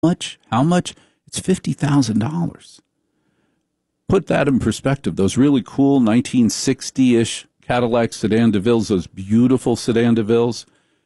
much? How much? It's $50,000. Put that in perspective. Those really cool 1960-ish Cadillac Sedan DeVilles, those beautiful Sedan DeVilles,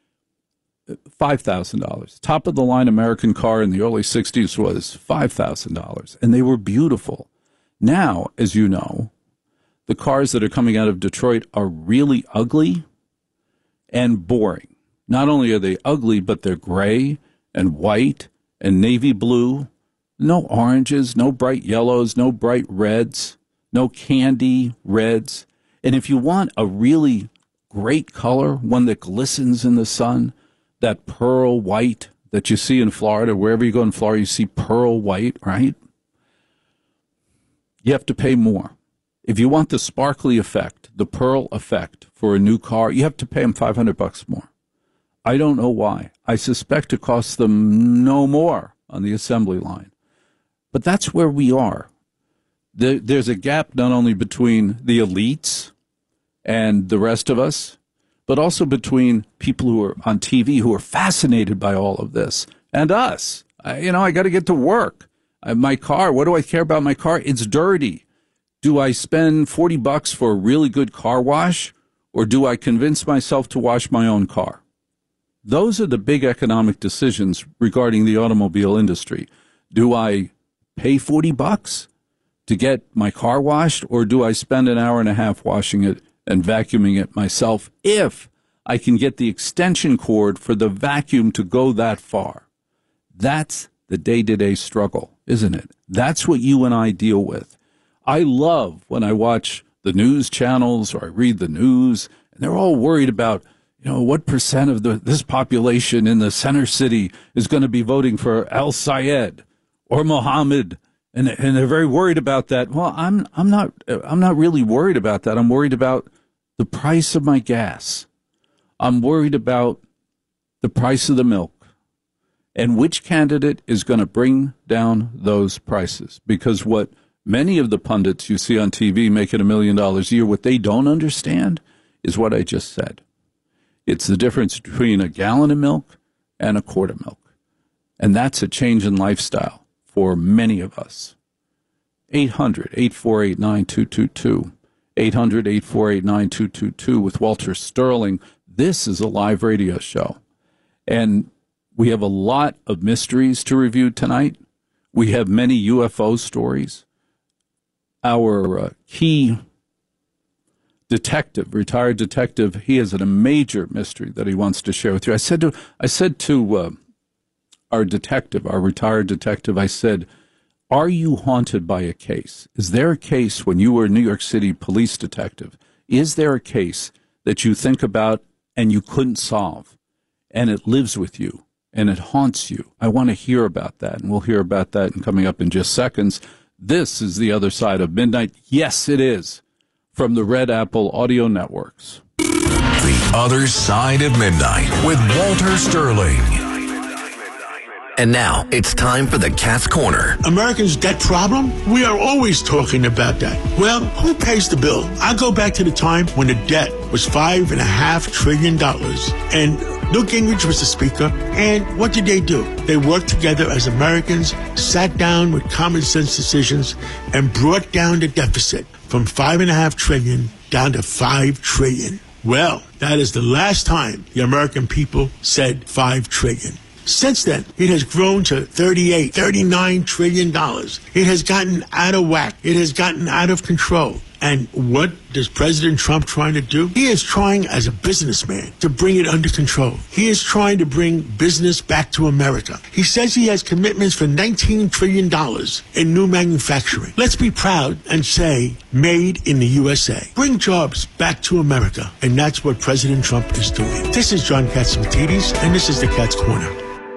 $5,000. Top of the line American car in the early 60s was $5,000, and they were beautiful. Now, as you know, the cars that are coming out of Detroit are really ugly and boring. Not only are they ugly, but they're gray and white and navy blue. No oranges, no bright yellows, no bright reds, no candy reds. And if you want a really great color, one that glistens in the sun, that pearl white that you see in Florida, wherever you go in Florida, you see pearl white, right? You have to pay more. If you want the sparkly effect, the pearl effect for a new car, you have to pay them $500 more. I don't know why. I suspect it costs them no more on the assembly line. But that's where we are. There's a gap not only between the elites and the rest of us, but also between people who are on TV who are fascinated by all of this and us. I got to get to work. My car, what do I care about my car? It's dirty. Do I spend $40 for a really good car wash, or do I convince myself to wash my own car? Those are the big economic decisions regarding the automobile industry. Do I pay $40 to get my car washed, or do I spend an hour and a half washing it and vacuuming it myself if I can get the extension cord for the vacuum to go that far? That's the day-to-day struggle, isn't it? That's what you and I deal with. I love when I watch the news channels or I read the news, and they're all worried about, what percent of this population in the center city is going to be voting for Al Sayed or Mohammed, and they're very worried about that. Well, I'm not really worried about that. I'm worried about the price of my gas. I'm worried about the price of the milk and which candidate is going to bring down those prices. Because what many of the pundits you see on TV making $1 million a year, what they don't understand is what I just said. It's the difference between a gallon of milk and a quart of milk. And that's a change in lifestyle for many of us. 800-848-9222. 800-848-9222 with Walter Sterling. This is a live radio show. And we have a lot of mysteries to review tonight. We have many UFO stories. Our key detective, retired detective, he has a major mystery that he wants to share with you. I said to our detective, our retired detective, I said, are you haunted by a case? Is there a case when you were a New York City police detective? Is there a case that you think about and you couldn't solve, and it lives with you and it haunts you? I want to hear about that, and we'll hear about that coming up in just seconds. This is The Other Side of Midnight. Yes, it is. From the Red Apple Audio Networks. The Other Side of Midnight with Walter Sterling. And now it's time for the Cat's Corner. Americans' debt problem? We are always talking about that. Well, who pays the bill? I go back to the time when the debt was $5.5 trillion. And Newt Gingrich was the speaker. And what did they do? They worked together as Americans, sat down with common sense decisions, and brought down the deficit from $5.5 trillion down to $5 trillion. Well, that is the last time the American people said $5 trillion. Since then, it has grown to $39 trillion. It has gotten out of whack. It has gotten out of control. And what is President Trump trying to do? He is trying, as a businessman, to bring it under control. He is trying to bring business back to America. He says he has commitments for $19 trillion in new manufacturing. Let's be proud and say, made in the USA. Bring jobs back to America. And that's what President Trump is doing. This is John Catsimatidis, and this is the Cat's Corner.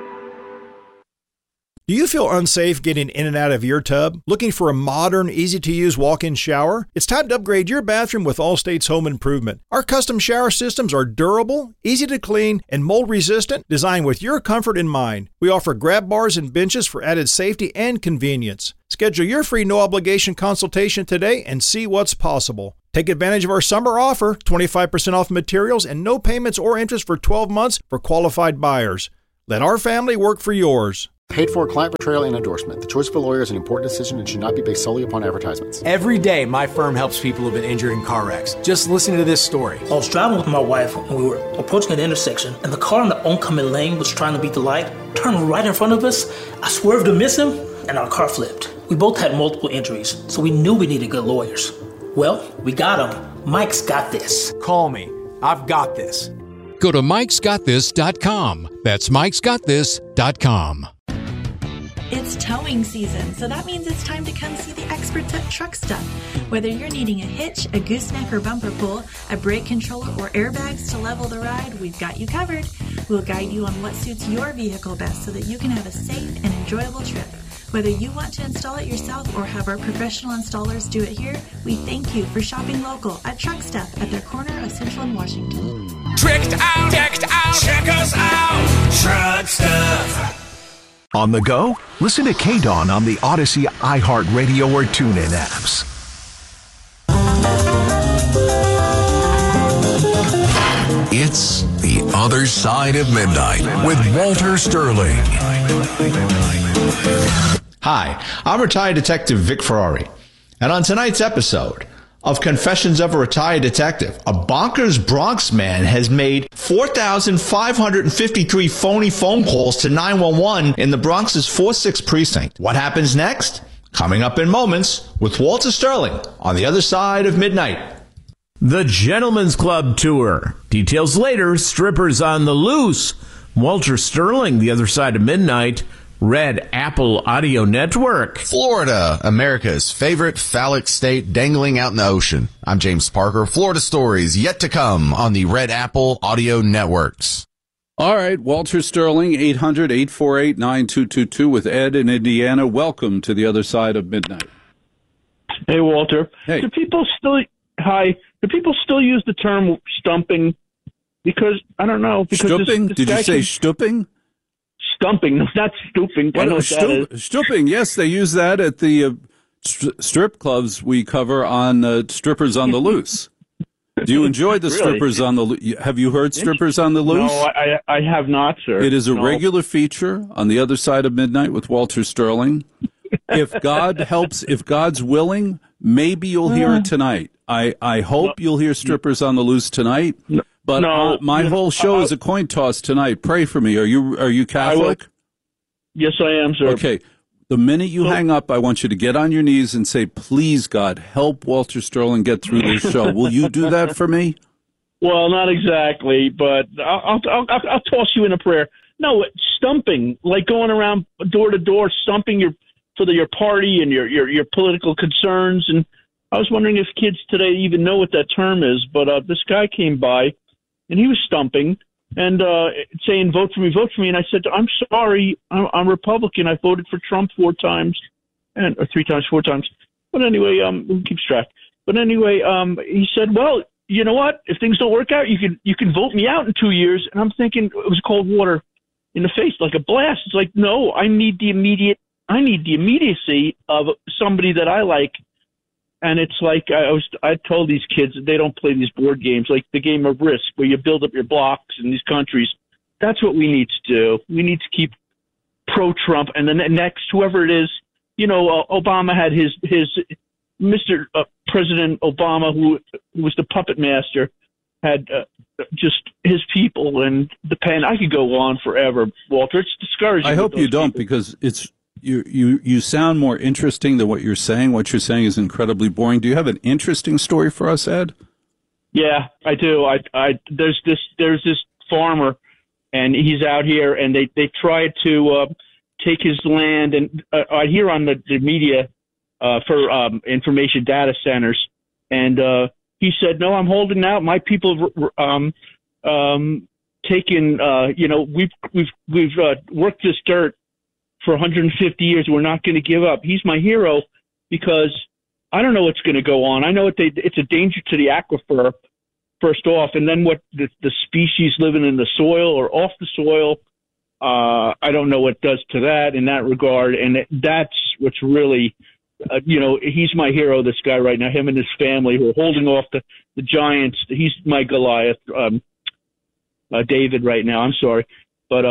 Do you feel unsafe getting in and out of your tub? Looking for a modern, easy-to-use walk-in shower? It's time to upgrade your bathroom with Allstate's Home Improvement. Our custom shower systems are durable, easy to clean, and mold-resistant, designed with your comfort in mind. We offer grab bars and benches for added safety and convenience. Schedule your free no-obligation consultation today and see what's possible. Take advantage of our summer offer, 25% off materials and no payments or interest for 12 months for qualified buyers. Let our family work for yours. Paid for client betrayal and endorsement. The choice of a lawyer is an important decision and should not be based solely upon advertisements. Every day, my firm helps people who've been injured in car wrecks. Just listen to this story. I was driving with my wife and we were approaching an intersection, and the car in the oncoming lane was trying to beat the light, turned right in front of us. I swerved to miss him, and our car flipped. We both had multiple injuries, so we knew we needed good lawyers. Well, we got him. Mike's got this. Call me. I've got this. Go to mikesgotthis.com. That's mikesgotthis.com. It's towing season, so that means it's time to come see the experts at Truck Stuff. Whether you're needing a hitch, a gooseneck or bumper pull, a brake controller, or airbags to level the ride, we've got you covered. We'll guide you on what suits your vehicle best so that you can have a safe and enjoyable trip. Whether you want to install it yourself or have our professional installers do it here, we thank you for shopping local at Truck Stuff at their corner of Central and Washington. Tricked out, decked out, check us out, Truck Stuff. On the go? Listen to K-Dawn on the Odyssey, iHeartRadio, or TuneIn apps. It's The Other Side of Midnight with Walter Sterling. Hi, I'm retired Detective Vic Ferrari. And on tonight's episode of Confessions of a Retired Detective, a bonkers Bronx man has made 4,553 phony phone calls to 911 in the Bronx's 4-6 precinct. What happens next? Coming up in moments with Walter Sterling on The Other Side of Midnight. The Gentlemen's Club Tour. Details later. Strippers on the loose. Walter Sterling, The Other Side of Midnight. Red Apple Audio Network. Florida, America's favorite phallic state dangling out in the ocean. I'm James Parker. Florida stories yet to come on the Red Apple Audio Networks. All right, Walter Sterling, 800-848-9222 with Ed in Indiana. Welcome to The Other Side of Midnight. Hey, Walter. Hey. Do people still use the term stumping? Because, I don't know. Stumping? Did you say stooping? Stumping, no, not stooping. I know what that is. Stooping, yes, they use that at the strip clubs we cover on Strippers on the Loose. Do you enjoy the Really? Strippers on the Loose? Have you heard Strippers on the Loose? No, I have not, sir. It is a regular feature on The Other Side of Midnight with Walter Sterling. If God helps, if God's willing, maybe you'll hear it tonight. I hope you'll hear Strippers on the Loose tonight. But my whole show is a coin toss tonight. Pray for me. Are you Catholic? Yes, I am, sir. Okay. The minute you hang up, I want you to get on your knees and say, please, God, help Walter Sterling get through this show. Will you do that for me? Well, not exactly, but I'll toss you in a prayer. No, stumping, like going around door to door, stumping your party and your political concerns. And I was wondering if kids today even know what that term is. But this guy came by, and he was stumping and saying, vote for me. And I said, I'm sorry, I'm Republican. I voted for Trump 4 times, or 3 times, 4 times. But anyway, who keeps track? But anyway, he said, well, you know what? If things don't work out, you can vote me out in 2 years. And I'm thinking it was cold water in the face, like a blast. It's like, no, I need the immediacy of somebody that I like. And it's like I told these kids that they don't play these board games, like the game of Risk, where you build up your blocks in these countries. That's what we need to do. We need to keep pro-Trump, and then next, whoever it is, Obama had his Mr. President Obama, who was the puppet master, had just his people and the pen. I could go on forever, Walter. It's discouraging. I hope you don't, because it's. You sound more interesting than what you're saying. What you're saying is incredibly boring. Do you have an interesting story for us, Ed? Yeah, I do. There's this farmer, and he's out here, and they tried to take his land, and I hear on the media for information data centers, and he said, "No, I'm holding out. My people have taken. We've worked this dirt for 150 years. We're not going to give up." He's my hero because I don't know what's going to go on. I know it's a danger to the aquifer, first off, and then what the species living in the soil or off the soil, I don't know what it does to that in that regard. And that's what's really, he's my hero, this guy right now, him and his family who are holding off the giants. He's my Goliath, David right now. I'm sorry. But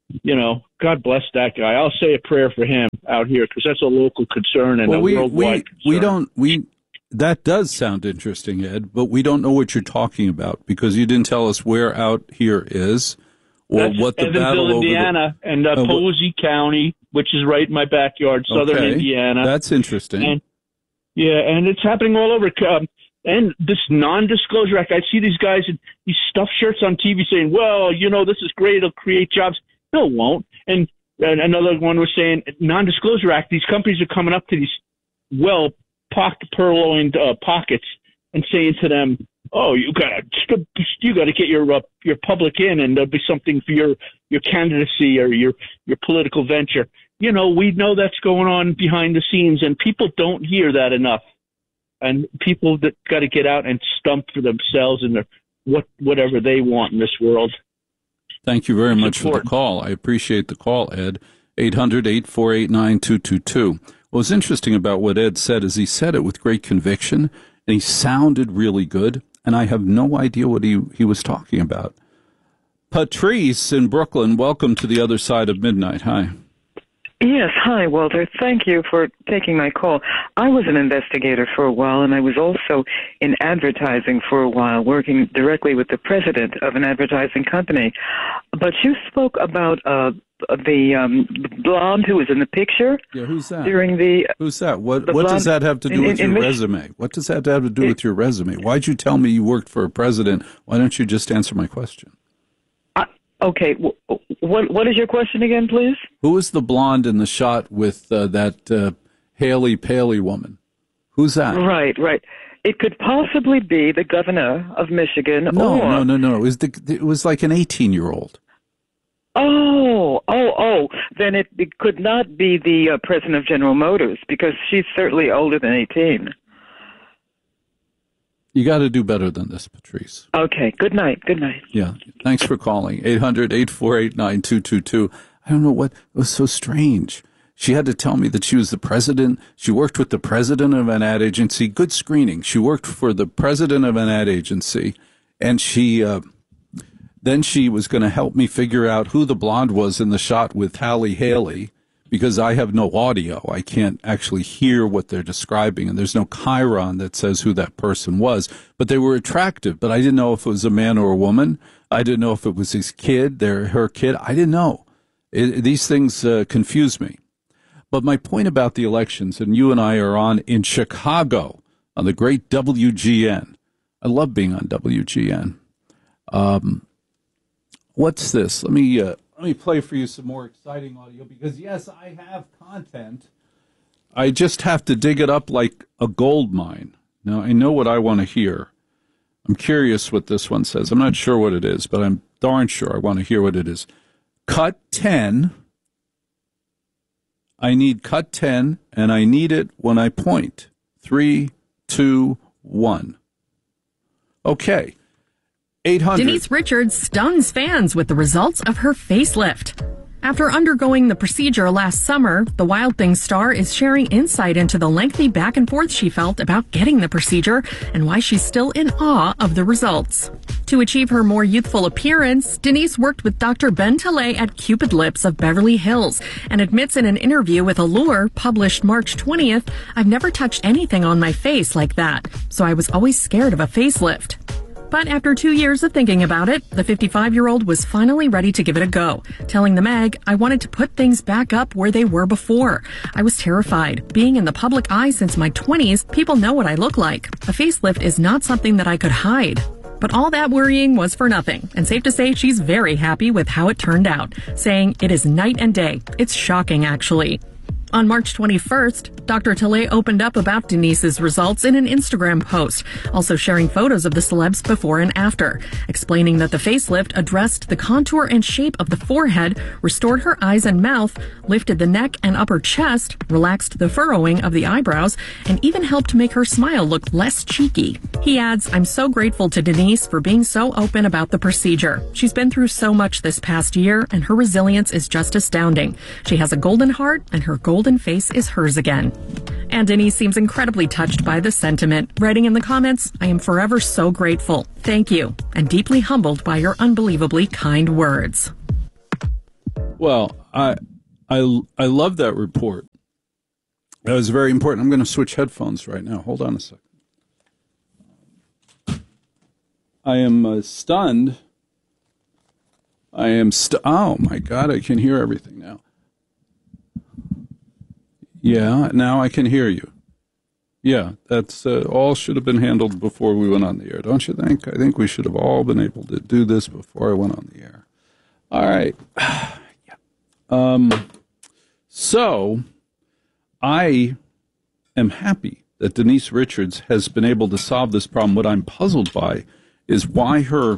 God bless that guy. I'll say a prayer for him out here because that's a local concern and a worldwide concern. That does sound interesting, Ed, but we don't know what you're talking about because you didn't tell us where out here is or that's what the Evansville, battle over Indiana, and Posey County, which is right in my backyard, southern Indiana. That's interesting. And it's happening all over. And this non-disclosure act, I see these guys in these stuffed shirts on TV saying, well, this is great, it'll create jobs. No, it won't. And another one was saying, non-disclosure act, these companies are coming up to these purloined pockets and saying to them, oh, you got to get your public in, and there'll be something for your candidacy or your political venture. We know that's going on behind the scenes, and people don't hear that enough. And people that got to get out and stump for themselves and whatever they want in this world. Thank you very much for the call. I appreciate the call, Ed. 800-848-9222. What's interesting about what Ed said is he said it with great conviction, and he sounded really good, and I have no idea what he was talking about. Patrice in Brooklyn, welcome to the other side of midnight. Hi. Yes, hi, Walter. Thank you for taking my call. I was an investigator for a while, and I was also in advertising for a while, working directly with the president of an advertising company. But you spoke about the blonde who was in the picture. Yeah, who's that? Who's that? What does that have to do with your resume? What does that have to do with your resume? Why'd you tell me you worked for a president? Why don't you just answer my question? Okay, what is your question again, please? Who is the blonde in the shot with that Haley Paley woman? Who's that? Right. It could possibly be the governor of Michigan. No. It was like an 18-year-old. Oh. Then it could not be the president of General Motors because she's certainly older than 18. You got to do better than this, Patrice. Okay. Good night. Yeah. Thanks for calling. 800-848-9222. I don't know what was so strange. She had to tell me that she was the president. She worked with the president of an ad agency. Good screening. She worked for the president of an ad agency. And then she was going to help me figure out who the blonde was in the shot with Haley Haley. Because I have no audio, I can't actually hear what they're describing, and there's no chyron that says who that person was. But they were attractive, but I didn't know if it was a man or a woman. I didn't know if it was his kid, her kid. I didn't know. These things confuse me. But my point about the elections, and you and I are on in Chicago on the great WGN. I love being on WGN. What's this? Let me play for you some more exciting audio because, yes, I have content. I just have to dig it up like a gold mine. Now, I know what I want to hear. I'm curious what this one says. I'm not sure what it is, but I'm darn sure I want to hear what it is. Cut 10. I need cut 10, and I need it when I point. 3, 2, 1. Okay. 800. Denise Richards stuns fans with the results of her facelift. After undergoing the procedure last summer, the Wild Things star is sharing insight into the lengthy back and forth she felt about getting the procedure and why she's still in awe of the results. To achieve her more youthful appearance, Denise worked with Dr. Ben Tilley at Cupid Lips of Beverly Hills and admits in an interview with Allure published March 20th, "I've never touched anything on my face like that, so I was always scared of a facelift." But after 2 years of thinking about it, the 55-year-old was finally ready to give it a go, telling the Meg, "I wanted to put things back up where they were before. I was terrified. Being in the public eye since my 20s, people know what I look like. A facelift is not something that I could hide." But all that worrying was for nothing, and safe to say she's very happy with how it turned out, saying, "It is night and day. It's shocking, actually." On March 21st, Dr. Tilley opened up about Denise's results in an Instagram post, also sharing photos of the celebs before and after, explaining that the facelift addressed the contour and shape of the forehead, restored her eyes and mouth, lifted the neck and upper chest, relaxed the furrowing of the eyebrows, and even helped make her smile look less cheeky. He adds, "I'm so grateful to Denise for being so open about the procedure. She's been through so much this past year, and her resilience is just astounding. She has a golden heart, and her golden face is hers again." And Denise seems incredibly touched by the sentiment, writing in the comments, "I am forever so grateful. Thank you, and deeply humbled by your unbelievably kind words." Well, I love that report. That was very important. I'm going to switch headphones right now. Hold on a second. I am stunned. Oh, my God, I can hear everything now. Yeah, now I can hear you. Yeah, that's all should have been handled before we went on the air, don't you think? I think we should have all been able to do this before I went on the air. All right. Yeah. So I am happy that Denise Richards has been able to solve this problem. What I'm puzzled by is why her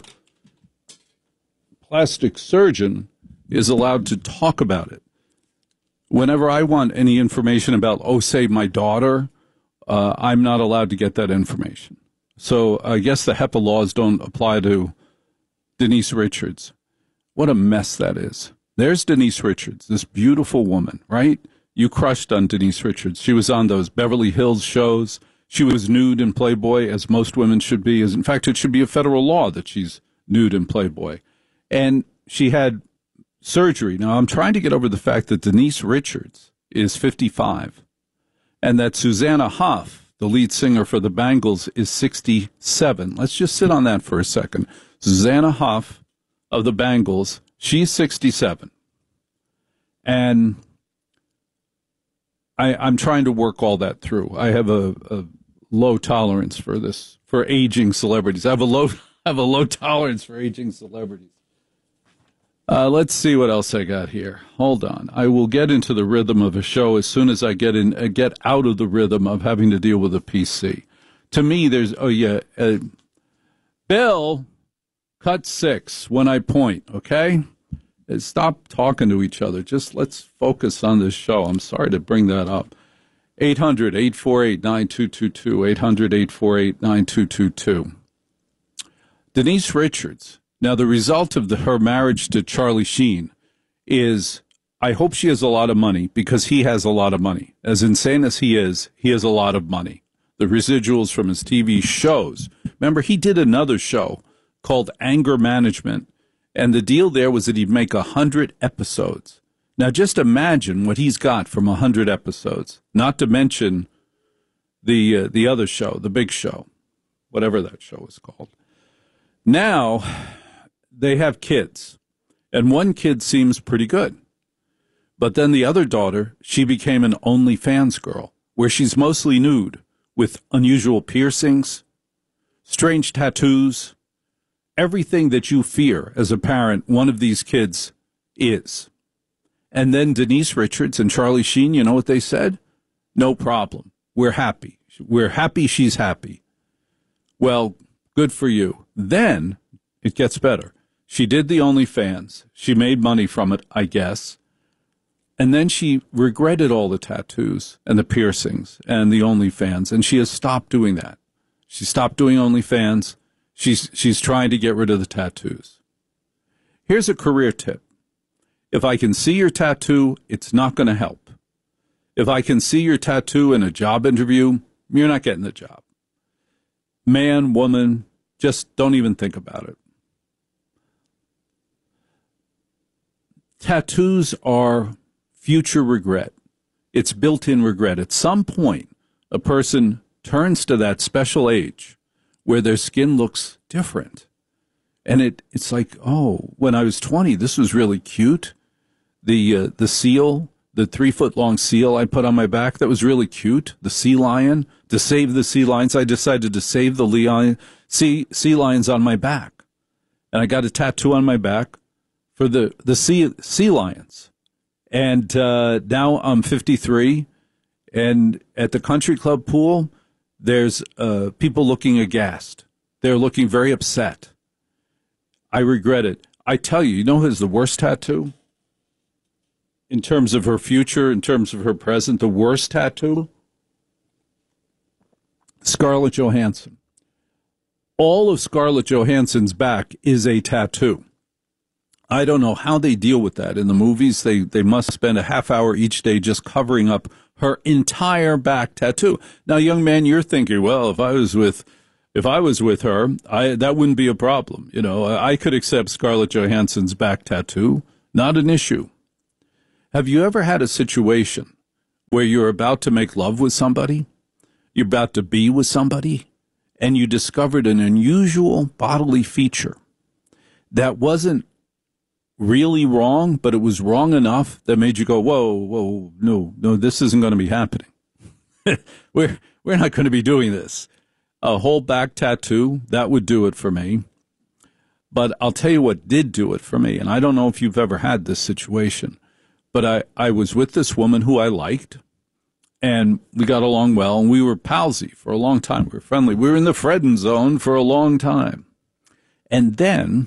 plastic surgeon is allowed to talk about it. Whenever I want any information about, say, my daughter, I'm not allowed to get that information. So I guess the HEPA laws don't apply to Denise Richards. What a mess that is. There's Denise Richards, this beautiful woman, right? You crushed on Denise Richards. She was on those Beverly Hills shows. She was nude in Playboy, as most women should be. In fact, it should be a federal law that she's nude in Playboy. And she had surgery. Now, I'm trying to get over the fact that Denise Richards is 55 and that Susanna Hoff, the lead singer for the Bangles, is 67. Let's just sit on that for a second. Susanna Hoff of the Bangles, she's 67. And I'm trying to work all that through. I have a low tolerance for this, for aging celebrities. I have a low tolerance for aging celebrities. Let's see what else I got here. Hold on. I will get into the rhythm of a show as soon as I get out of the rhythm of having to deal with a PC. To me, there's, Bill, cut 6 when I point, okay? Stop talking to each other. Just let's focus on this show. I'm sorry to bring that up. 800-848-9222, 800-848-9222. Denise Richards. Now, the result of her marriage to Charlie Sheen is, I hope she has a lot of money because he has a lot of money. As insane as he has a lot of money. The residuals from his TV shows. Remember, he did another show called Anger Management, and the deal there was that he'd make 100 episodes. Now, just imagine what he's got from 100 episodes, not to mention the other show, The Big Show, whatever that show is called. Now, they have kids, and one kid seems pretty good. But then the other daughter, she became an OnlyFans girl, where she's mostly nude, with unusual piercings, strange tattoos, everything that you fear as a parent, one of these kids is. And then Denise Richards and Charlie Sheen, you know what they said? No problem. We're happy. We're happy she's happy. Well, good for you. Then it gets better. She did the OnlyFans. She made money from it, I guess. And then she regretted all the tattoos and the piercings and the OnlyFans, and she has stopped doing that. She stopped doing OnlyFans. She's trying to get rid of the tattoos. Here's a career tip. If I can see your tattoo, it's not going to help. If I can see your tattoo in a job interview, you're not getting the job. Man, woman, just don't even think about it. Tattoos are future regret. It's built-in regret. At some point, a person turns to that special age where their skin looks different. And it's like, oh, when I was 20, this was really cute. The seal, the 3-foot-long seal I put on my back, that was really cute. The sea lion. To save the sea lions, I decided to save the sea lions on my back. And I got a tattoo on my back for the sea lions. And now I'm 53, and at the country club pool, there's people looking aghast. They're looking very upset. I regret it. I tell you, you know who has the worst tattoo? In terms of her future, in terms of her present, the worst tattoo? Scarlett Johansson. All of Scarlett Johansson's back is a tattoo. I don't know how they deal with that in the movies. They must spend a half hour each day just covering up her entire back tattoo. Now, young man, you're thinking, well, if I was with her, that wouldn't be a problem. You know, I could accept Scarlett Johansson's back tattoo. Not an issue. Have you ever had a situation where you're about to make love with somebody, you're about to be with somebody, and you discovered an unusual bodily feature that wasn't really wrong, but it was wrong enough that made you go, whoa, no, this isn't going to be happening. We're not going to be doing this. A whole back tattoo, that would do it for me. But I'll tell you what did do it for me, and I don't know if you've ever had this situation, but I was with this woman who I liked, and we got along well, and we were palsy for a long time. We were friendly. We were in the friend zone for a long time. And then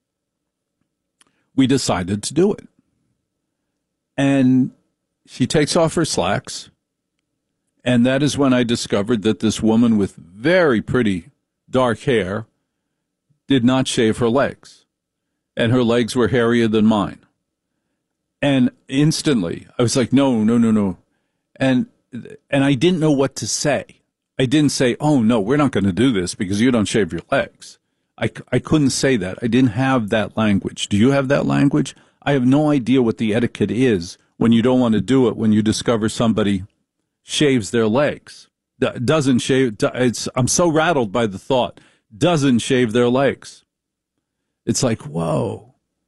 we decided to do it. And she takes off her slacks, and that is when I discovered that this woman with very pretty dark hair did not shave her legs, and her legs were hairier than mine. And instantly, I was like, no. And I didn't know what to say. I didn't say, oh, no, we're not going to do this because you don't shave your legs. I couldn't say that. I didn't have that language. Do you have that language? I have no idea what the etiquette is when you don't want to do it, when you discover somebody shaves their legs. Doesn't shave. I'm so rattled by the thought. Doesn't shave their legs. It's like, whoa.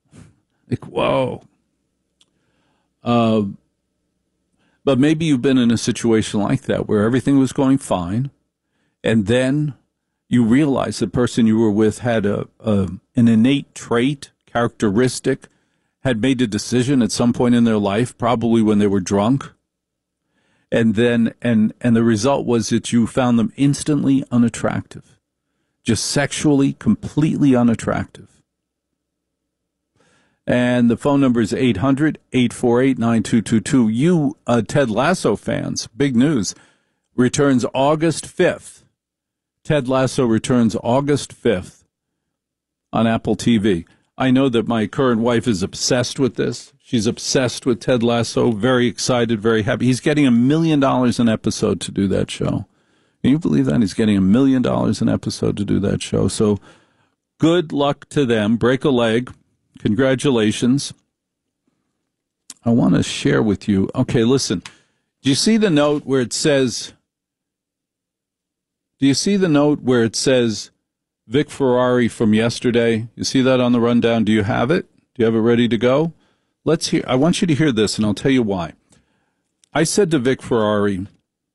But maybe you've been in a situation like that where everything was going fine, and then you realize the person you were with had an innate trait, characteristic, had made a decision at some point in their life, probably when they were drunk, and then and the result was that you found them instantly unattractive, just sexually completely unattractive. And the phone number is 800-848-9222. You Ted Lasso fans, big news, returns August 5th. Ted Lasso returns August 5th on Apple TV. I know that my current wife is obsessed with this. She's obsessed with Ted Lasso, very excited, very happy. He's getting $1 million an episode to do that show. Can you believe that? He's getting $1 million an episode to do that show. So good luck to them. Break a leg. Congratulations. I want to share with you. Okay, listen. Do you see the note where it says, Vic Ferrari from yesterday? You see that on the rundown? Do you have it? Do you have it ready to go? Let's hear. I want you to hear this, and I'll tell you why. I said to Vic Ferrari,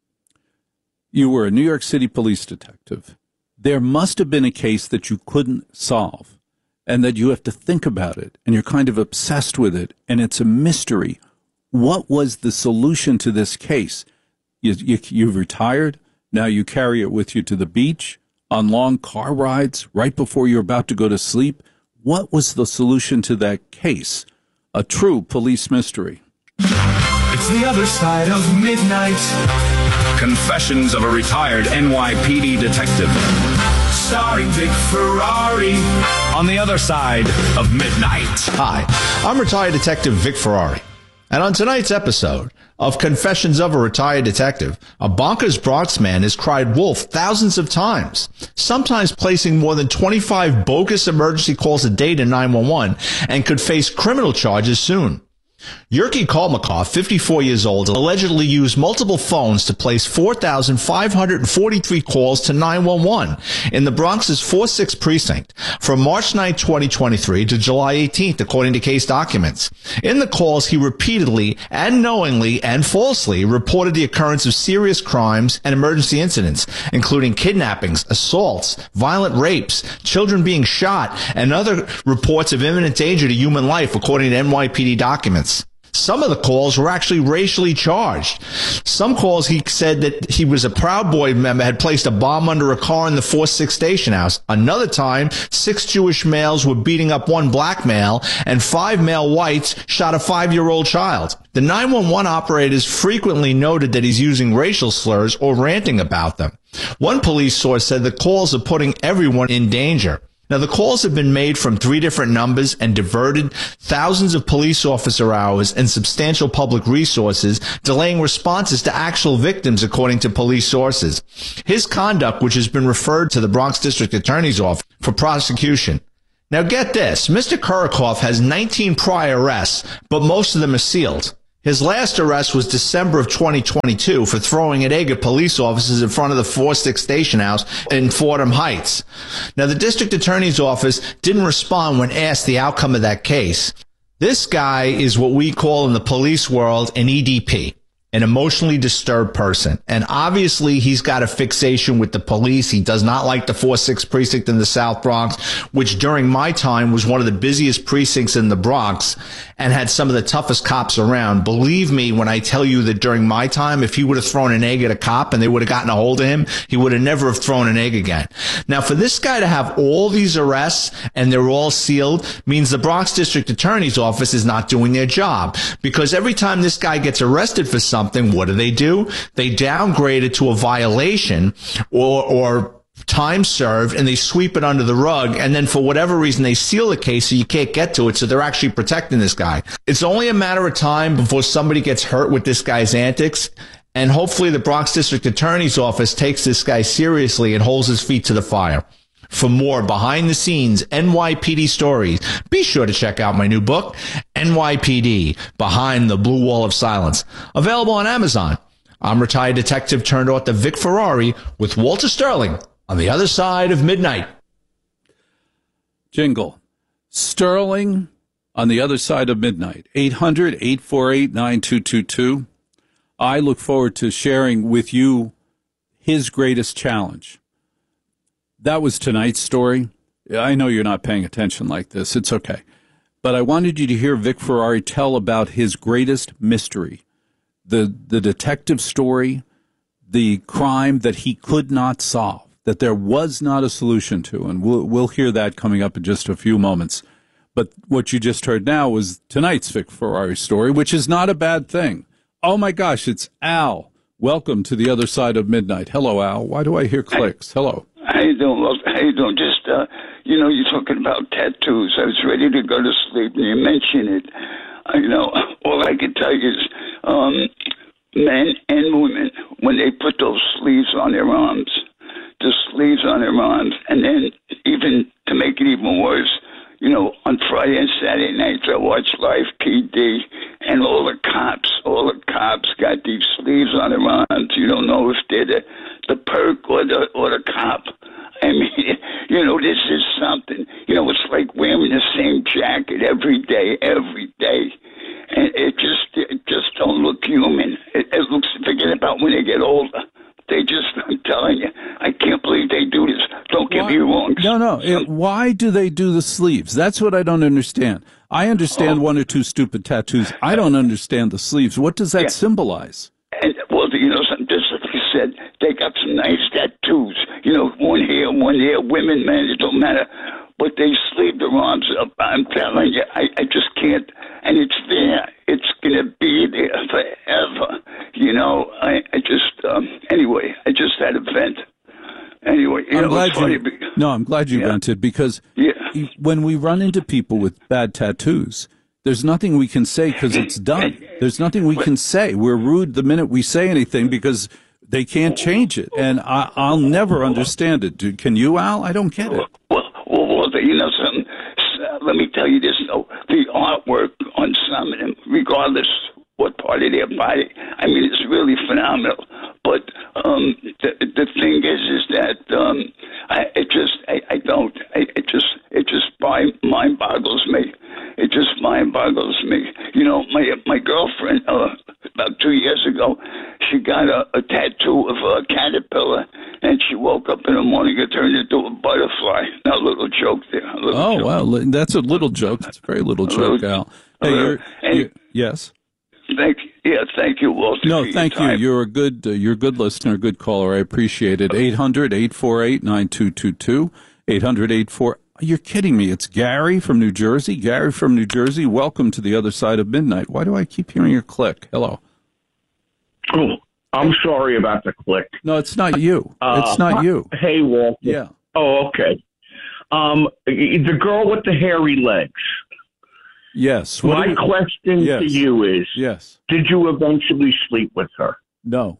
you were a New York City police detective. There must have been a case that you couldn't solve, and that you have to think about it, and you're kind of obsessed with it, and it's a mystery. What was the solution to this case? You've retired. Now you carry it with you to the beach, on long car rides, right before you're about to go to sleep. What was the solution to that case? A true police mystery. It's the other side of midnight. Confessions of a retired NYPD detective. Starring Vic Ferrari on the other side of midnight. Hi, I'm retired detective Vic Ferrari. And on tonight's episode of Confessions of a Retired Detective, a bonkers Bronx man has cried wolf thousands of times, sometimes placing more than 25 bogus emergency calls a day to 911 and could face criminal charges soon. Yurki Kalmakov, 54 years old, allegedly used multiple phones to place 4,543 calls to 911 in the Bronx's 4-6 precinct from March 9, 2023 to July 18th, according to case documents. In the calls, he repeatedly and knowingly and falsely reported the occurrence of serious crimes and emergency incidents, including kidnappings, assaults, violent rapes, children being shot, and other reports of imminent danger to human life, according to NYPD documents. Some of the calls were actually racially charged. Some calls he said that he was a Proud Boy member, had placed a bomb under a car in the 4-6 station house. Another time, 6 Jewish males were beating up 1 black male, and 5 male whites shot a 5-year-old child. The 911 operators frequently noted that he's using racial slurs or ranting about them. One police source said the calls are putting everyone in danger. Now, the calls have been made from 3 different numbers and diverted thousands of police officer hours and substantial public resources, delaying responses to actual victims, according to police sources. His conduct, which has been referred to the Bronx District Attorney's Office for prosecution. Now, get this. Mr. Kurikoff has 19 prior arrests, but most of them are sealed. His last arrest was December of 2022 for throwing an egg at police officers in front of the 4-6 station house in Fordham Heights. Now, the district attorney's office didn't respond when asked the outcome of that case. This guy is what we call in the police world an EDP, an emotionally disturbed person. And obviously he's got a fixation with the police. He does not like the 4-6 precinct in the South Bronx, which during my time was one of the busiest precincts in the Bronx and had some of the toughest cops around. Believe me when I tell you that during my time, if he would have thrown an egg at a cop and they would have gotten a hold of him, he would have never have thrown an egg again. Now, for this guy to have all these arrests and they're all sealed means the Bronx District Attorney's Office is not doing their job, because every time this guy gets arrested for something, what do? They downgrade it to a violation or time served, and they sweep it under the rug, and then for whatever reason they seal the case so you can't get to it, so they're actually protecting this guy. It's only a matter of time before somebody gets hurt with this guy's antics, and hopefully the Bronx District Attorney's Office takes this guy seriously and holds his feet to the fire. For more behind-the-scenes NYPD stories, be sure to check out my new book, NYPD, Behind the Blue Wall of Silence, available on Amazon. I'm retired detective turned author Vic Ferrari with Walter Sterling on the other side of midnight. Jingle. Sterling on the other side of midnight. 800-848-9222. I look forward to sharing with you his greatest challenge. That was tonight's story. I know you're not paying attention like this. It's okay. But I wanted you to hear Vic Ferrari tell about his greatest mystery, the detective story, the crime that he could not solve, that there was not a solution to. And we'll hear that coming up in just a few moments. But what you just heard now was tonight's Vic Ferrari story, which is not a bad thing. Oh, my gosh, it's Al. Welcome to the other side of midnight. Hello, Al. Why do I hear clicks? Hello. How you doing? Well, how you doing? Just, you're talking about tattoos. I was ready to go to sleep, and you mentioned it. All I can tell you is men and women, when they put those sleeves on their arms, and then even to make it even worse, on Friday and Saturday nights, I watch Live PD, and all the cops got these sleeves on their arms. You don't know if they're the perk or the cop. I mean, this is something. It's like wearing the same jacket every day, and it just don't look human. It looks, forget about when they get older. I'm telling you, I can't believe they do this. Don't get me wrong. No. Why do they do the sleeves? That's what I don't understand. I understand one or two stupid tattoos. I don't understand the sleeves. What does that symbolize? And, just like you said, they got some nice tattoos. One here, women, men, it don't matter. But they sleeve their arms up. I'm telling you, I just can't. And it's there. It's going to be there forever. Anyway, I just had a vent. Anyway, I'm glad you vented, because when we run into people with bad tattoos, there's nothing we can say because it's done. There's nothing we can say. We're rude the minute we say anything because they can't change it. And I'll never understand it. Can you, Al? I don't get it. Well, something. Let me tell you this, though. The artwork on some of them, regardless what part of their body, I mean, it's really phenomenal. But the thing is that it just mind boggles me. It just mind boggles me. My girlfriend about 2 years ago, she got a tattoo of a caterpillar, and she woke up in the morning and turned into a butterfly. Now, a little joke there. Joke. Wow, that's a little joke. It's a very little joke, Al. Hey, yes. Thank you, Walter. No, thank you. You're a good listener, a good caller. I appreciate it. 800-848-9222. 800-84. You're kidding me. It's Gary from New Jersey. Gary from New Jersey, welcome to the other side of midnight. Why do I keep hearing your click? Hello. Oh, I'm sorry about the click. No, it's not you. It's not you. Hey, Walter. Yeah. Oh, okay. The girl with the hairy legs. Yes. My question to you is, yes, did you eventually sleep with her? No.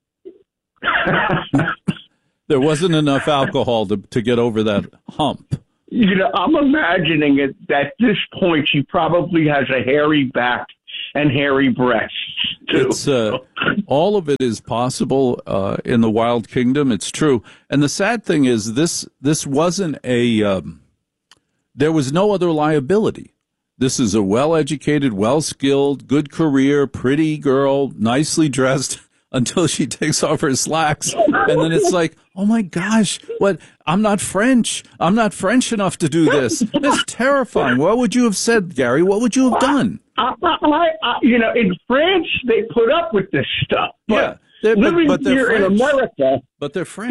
There wasn't enough alcohol to get over that hump. I'm imagining it at this point she probably has a hairy back and hairy breasts too. It's all of it is possible in the wild kingdom. It's true. And the sad thing is, this wasn't a. There was no other liability. This is a well-educated, well-skilled, good career, pretty girl, nicely dressed, until she takes off her slacks. And then it's like, oh my gosh, what? I'm not French. I'm not French enough to do this. It's terrifying. What would you have said, Gary? What would you have done? In France, they put up with this stuff. But living here in America, but they're French.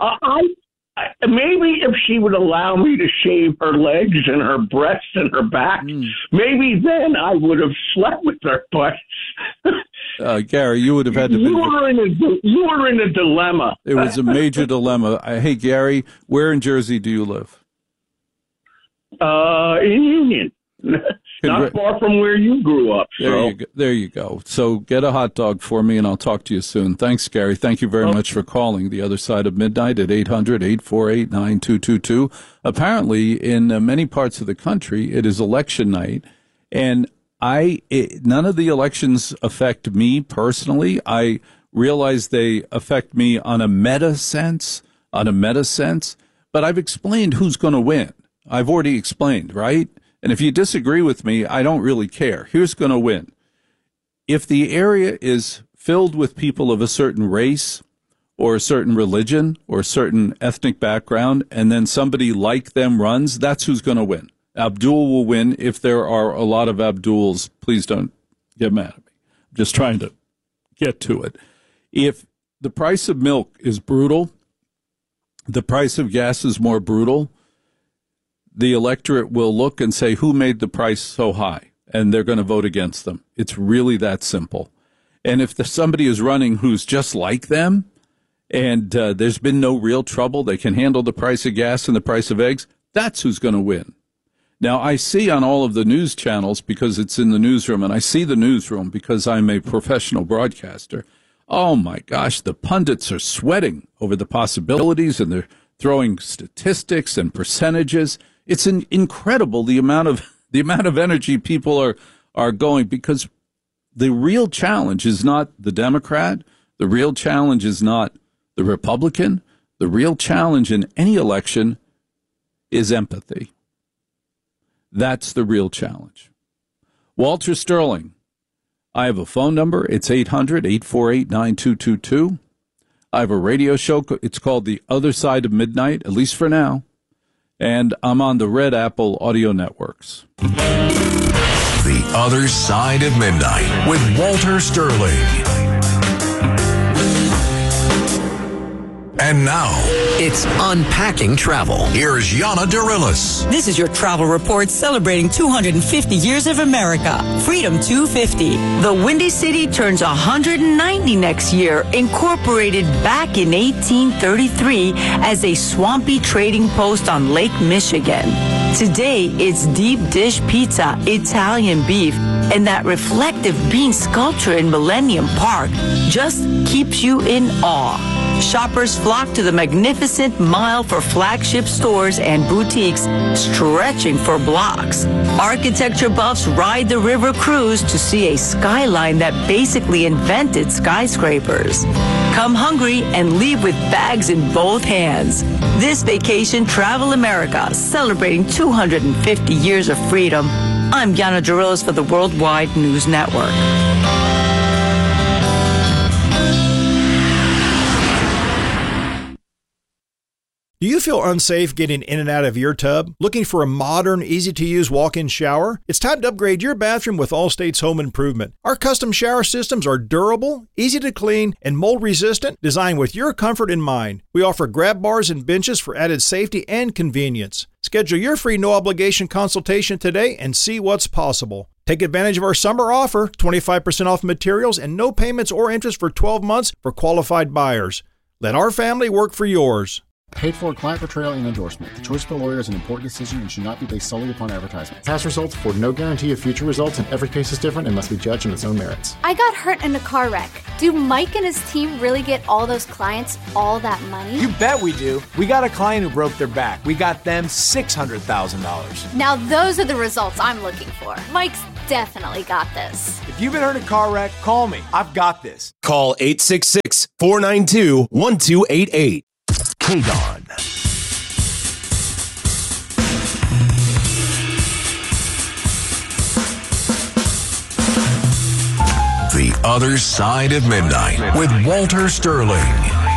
Maybe if she would allow me to shave her legs and her breasts and her back, maybe then I would have slept with her. But Gary, you would have had to. You were in a dilemma. It was a major dilemma. Hey, Gary, where in Jersey do you live? In Union. Not far from where you grew up. So. There you go. So get a hot dog for me, and I'll talk to you soon. Thanks, Gary. Thank you very much for calling The Other Side of Midnight at 800-848-9222. Apparently, in many parts of the country, it is election night, and none of the elections affect me personally. I realize they affect me on a meta sense, but I've explained who's going to win. I've already explained, right? And if you disagree with me, I don't really care. Here's going to win. If the area is filled with people of a certain race or a certain religion or a certain ethnic background, and then somebody like them runs, that's who's going to win. Abdul will win. If there are a lot of Abduls, please don't get mad at me. I'm just trying to get to it. If the price of milk is brutal, the price of gas is more brutal, the electorate will look and say, who made the price so high? And they're going to vote against them. It's really that simple. And if somebody is running who's just like them, and there's been no real trouble, they can handle the price of gas and the price of eggs, that's who's going to win. Now, I see on all of the news channels, because it's in the newsroom, and I see the newsroom because I'm a professional broadcaster, oh my gosh, the pundits are sweating over the possibilities, and they're throwing statistics and percentages. It's incredible the amount of energy people are going, because the real challenge is not the Democrat. The real challenge is not the Republican. The real challenge in any election is empathy. That's the real challenge. Walter Sterling, I have a phone number. It's 800-848-9222. I have a radio show. It's called The Other Side of Midnight, at least for now. And I'm on the Red Apple Audio Networks. The Other Side of Midnight with Walter Sterling. And now, it's Unpacking Travel. Here's Yana Dorillis. This is your travel report celebrating 250 years of America. Freedom 250. The Windy City turns 190 next year, incorporated back in 1833 as a swampy trading post on Lake Michigan. Today, it's deep dish pizza, Italian beef, and that reflective bean sculpture in Millennium Park just keeps you in awe. Shoppers flock to the magnificent mile for flagship stores and boutiques stretching for blocks. Architecture buffs ride the river cruise to see a skyline that basically invented skyscrapers. Come hungry and leave with bags in both hands. This vacation, Travel America, celebrating 250 years of freedom. I'm Yana Dorillis for the Worldwide News Network. Do you feel unsafe getting in and out of your tub? Looking for a modern, easy-to-use walk-in shower? It's time to upgrade your bathroom with Allstate's Home Improvement. Our custom shower systems are durable, easy to clean, and mold-resistant, designed with your comfort in mind. We offer grab bars and benches for added safety and convenience. Schedule your free no-obligation consultation today and see what's possible. Take advantage of our summer offer, 25% off materials and no payments or interest for 12 months for qualified buyers. Let our family work for yours. Paid for client portrayal and endorsement. The choice of a lawyer is an important decision and should not be based solely upon advertisement. Past results afford no guarantee of future results, and every case is different and must be judged on its own merits. I got hurt in a car wreck. Do Mike and his team really get all those clients all that money? You bet we do. We got a client who broke their back. We got them $600,000. Now those are the results I'm looking for. Mike's definitely got this. If you've been hurt in a car wreck, call me. I've got this. Call 866-492-1288. KDON. The Other Side of Midnight with Walter Sterling.